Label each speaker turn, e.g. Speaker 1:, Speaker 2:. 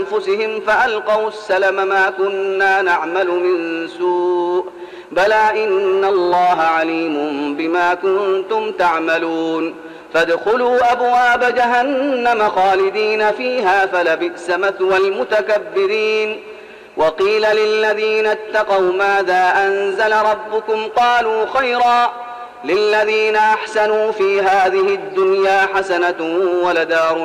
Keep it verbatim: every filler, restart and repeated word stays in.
Speaker 1: أنفسهم فألقوا السلم ما كنا نعمل من سوء بلى إن الله عليم بما كنتم تعملون فادخلوا أبواب جهنم خالدين فيها فلبئس مثوى المتكبرين. وقيل للذين اتقوا ماذا أنزل ربكم قالوا خيرا للذين أحسنوا في هذه الدنيا حسنة ولدار